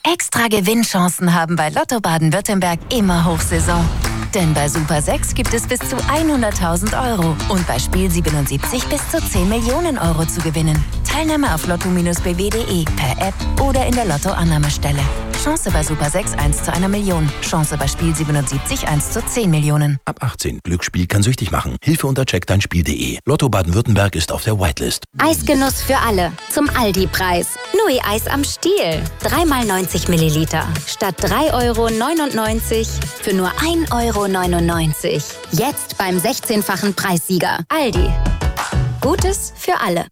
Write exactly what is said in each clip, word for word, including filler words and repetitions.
Extra Gewinnchancen haben bei Lotto Baden-Württemberg immer Hochsaison. Denn bei Super sechs gibt es bis zu hunderttausend Euro und bei Spiel siebenundsiebzig bis zu zehn Millionen Euro zu gewinnen. Teilnahme auf lotto Bindestrich b w punkt d e, per App oder in der Lotto-Annahmestelle. Chance bei Super sechs eins zu einer Million. Chance bei Spiel siebenundsiebzig eins zu zehn Millionen. Ab achtzehn. Glücksspiel kann süchtig machen. Hilfe unter check dein spiel punkt d e. Lotto Baden-Württemberg ist auf der Whitelist. Eisgenuss für alle. Zum Aldi-Preis. Nui-Eis am Stiel. drei mal neunzig Milliliter. Statt drei Euro neunundneunzig für nur ein Euro neunundneunzig. Jetzt beim sechzehnfachen Preissieger. Aldi. Gutes für alle.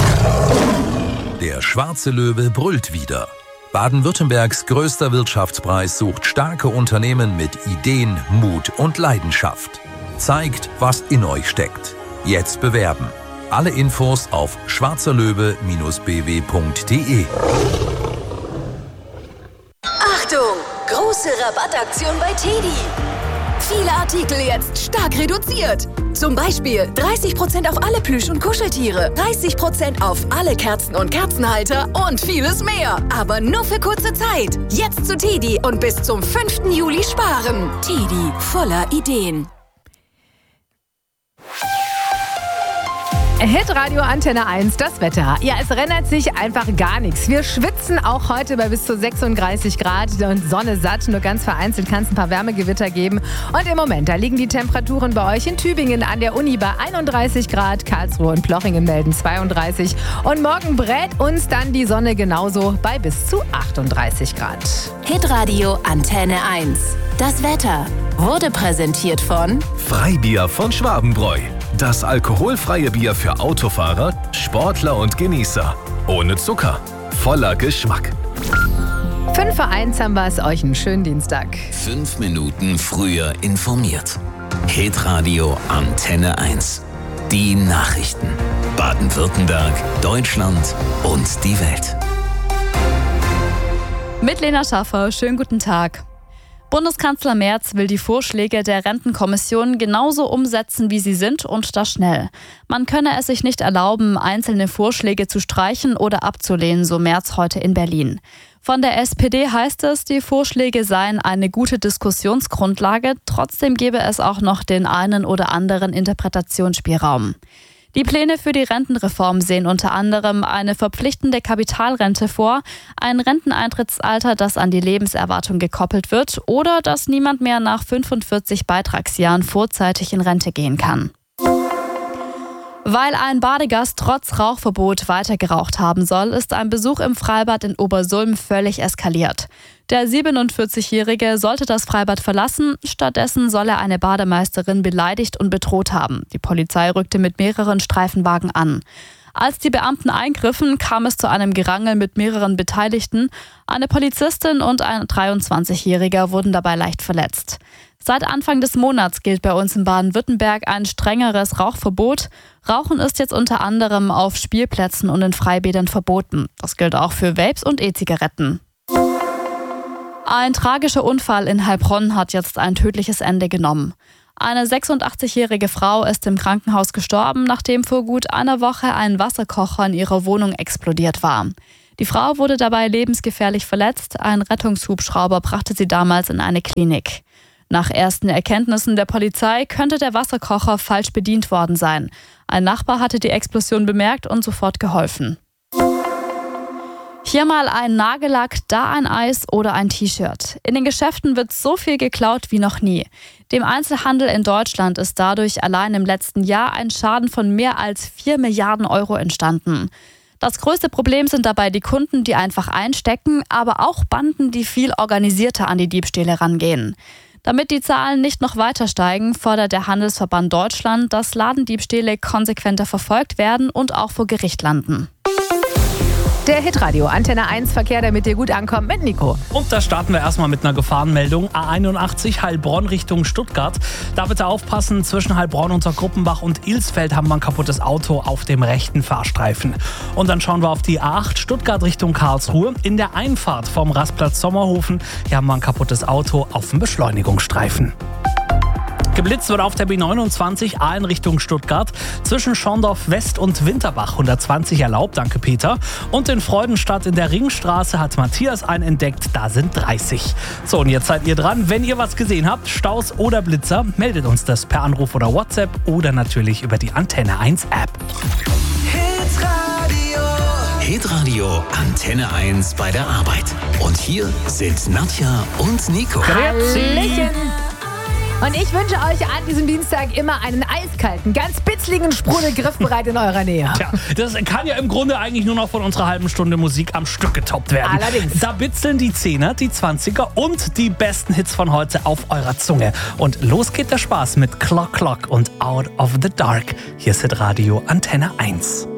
Der schwarze Löwe brüllt wieder. Baden-Württembergs größter Wirtschaftspreis sucht starke Unternehmen mit Ideen, Mut und Leidenschaft. Zeigt, was in euch steckt. Jetzt bewerben. Alle Infos auf schwarzerlöwe Bindestrich b w punkt d e. Achtung! Große Rabattaktion bei Teddy. Viele Artikel jetzt stark reduziert. Zum Beispiel dreißig Prozent auf alle Plüsch- und Kuscheltiere, dreißig Prozent auf alle Kerzen und Kerzenhalter und vieles mehr. Aber nur für kurze Zeit. Jetzt zu Teddy und bis zum fünften Juli sparen. Teddy, voller Ideen. Hitradio Antenne eins, das Wetter. Ja, es ändert sich einfach gar nichts. Wir schwitzen auch heute bei bis zu sechsunddreißig Grad und Sonne satt. Nur ganz vereinzelt kann es ein paar Wärmegewitter geben. Und im Moment, da liegen die Temperaturen bei euch in Tübingen an der Uni bei einunddreißig Grad. Karlsruhe und Plochingen melden zweiunddreißig. Und morgen brät uns dann die Sonne genauso bei bis zu achtunddreißig Grad. Hitradio Antenne eins. Das Wetter wurde präsentiert von Freibier von Schwabenbräu. Das alkoholfreie Bier für Autofahrer, Sportler und Genießer. Ohne Zucker, voller Geschmack. fünf vor eins haben wir es. Euch einen schönen Dienstag. Fünf Minuten früher informiert. Hitradio Antenne eins. Die Nachrichten. Baden-Württemberg, Deutschland und die Welt. Mit Lena Schaffer, schönen guten Tag. Bundeskanzler Merz will die Vorschläge der Rentenkommission genauso umsetzen, wie sie sind, und das schnell. Man könne es sich nicht erlauben, einzelne Vorschläge zu streichen oder abzulehnen, so Merz heute in Berlin. Von der S P D heißt es, die Vorschläge seien eine gute Diskussionsgrundlage, trotzdem gebe es auch noch den einen oder anderen Interpretationsspielraum. Die Pläne für die Rentenreform sehen unter anderem eine verpflichtende Kapitalrente vor, ein Renteneintrittsalter, das an die Lebenserwartung gekoppelt wird, oder dass niemand mehr nach fünfundvierzig Beitragsjahren vorzeitig in Rente gehen kann. Weil ein Badegast trotz Rauchverbot weiter geraucht haben soll, ist ein Besuch im Freibad in Obersulm völlig eskaliert. Der siebenundvierzigjährige sollte das Freibad verlassen, stattdessen soll er eine Bademeisterin beleidigt und bedroht haben. Die Polizei rückte mit mehreren Streifenwagen an. Als die Beamten eingriffen, kam es zu einem Gerangel mit mehreren Beteiligten. Eine Polizistin und ein dreiundzwanzigjähriger wurden dabei leicht verletzt. Seit Anfang des Monats gilt bei uns in Baden-Württemberg ein strengeres Rauchverbot. Rauchen ist jetzt unter anderem auf Spielplätzen und in Freibädern verboten. Das gilt auch für Vapes und E-Zigaretten. Ein tragischer Unfall in Heilbronn hat jetzt ein tödliches Ende genommen. Eine sechsundachtzigjährige Frau ist im Krankenhaus gestorben, nachdem vor gut einer Woche ein Wasserkocher in ihrer Wohnung explodiert war. Die Frau wurde dabei lebensgefährlich verletzt. Ein Rettungshubschrauber brachte sie damals in eine Klinik. Nach ersten Erkenntnissen der Polizei könnte der Wasserkocher falsch bedient worden sein. Ein Nachbar hatte die Explosion bemerkt und sofort geholfen. Hier mal ein Nagellack, da ein Eis oder ein T-Shirt. In den Geschäften wird so viel geklaut wie noch nie. Dem Einzelhandel in Deutschland ist dadurch allein im letzten Jahr ein Schaden von mehr als vier Milliarden Euro entstanden. Das größte Problem sind dabei die Kunden, die einfach einstecken, aber auch Banden, die viel organisierter an die Diebstähle rangehen. Damit die Zahlen nicht noch weiter steigen, fordert der Handelsverband Deutschland, dass Ladendiebstähle konsequenter verfolgt werden und auch vor Gericht landen. Der Hitradio Antenne eins Verkehr, der mit dir gut ankommt, mit Nico. Und da starten wir erstmal mit einer Gefahrenmeldung. A einundachtzig Heilbronn Richtung Stuttgart. Da bitte aufpassen, zwischen Heilbronn, Untergruppenbach und Ilsfeld haben wir ein kaputtes Auto auf dem rechten Fahrstreifen. Und dann schauen wir auf die A acht Stuttgart Richtung Karlsruhe. In der Einfahrt vom Rastplatz Sommerhofen, hier haben wir ein kaputtes Auto auf dem Beschleunigungsstreifen. Geblitzt wird auf der B neunundzwanzig A in Richtung Stuttgart. Zwischen Schorndorf West und Winterbach hundertzwanzig erlaubt, danke Peter. Und in Freudenstadt in der Ringstraße hat Matthias einen entdeckt, da sind dreißig. So, und jetzt seid ihr dran. Wenn ihr was gesehen habt, Staus oder Blitzer, meldet uns das per Anruf oder WhatsApp oder natürlich über die Antenne eins App. Hitradio Antenne eins bei der Arbeit. Und hier sind Nadja und Nico. Hallöchen! Und ich wünsche euch an diesem Dienstag immer einen eiskalten, ganz bitzligen Sprudel griffbereit in eurer Nähe. Tja, das kann ja im Grunde eigentlich nur noch von unserer halben Stunde Musik am Stück getoppt werden. Allerdings. Da bitzeln die Zehner, die Zwanziger und die besten Hits von heute auf eurer Zunge. Und los geht der Spaß mit Clock Clock und Out of the Dark. Hier ist Hitradio Antenne eins.